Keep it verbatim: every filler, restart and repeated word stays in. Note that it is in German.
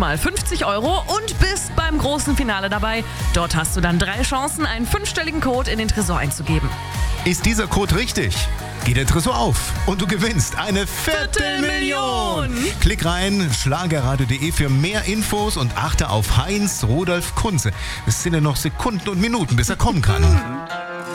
mal fünfzig Euro und bist beim großen Finale dabei. Dort hast du dann drei Chancen, einen fünfstelligen Code in den Tresor einzugeben. Ist dieser Code richtig? Geht der Tresor auf und du gewinnst eine Viertelmillion. Klick rein, schlagerradio punkt de für mehr Infos und achte auf Heinz Rudolf Kunze. Es sind ja noch Sekunden und Minuten, bis er kommen kann.